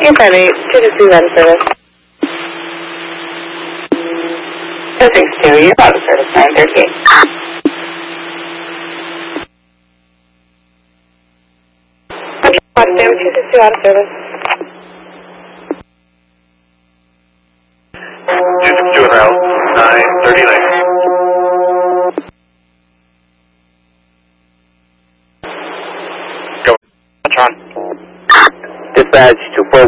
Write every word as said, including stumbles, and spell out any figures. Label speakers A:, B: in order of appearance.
A: eight five eight, two two three out of service. two six two, you're out of service, nine thirty-eight. Potsdam, two six two out of service.
B: two six two en route, nine thirty-nine. Go. Tron.
C: Dispatch to four